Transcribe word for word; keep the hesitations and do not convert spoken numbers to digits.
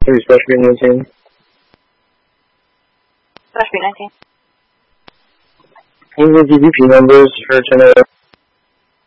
three, Special Beat nineteen. Special Beat nineteen. Can you give D V P numbers for tonight?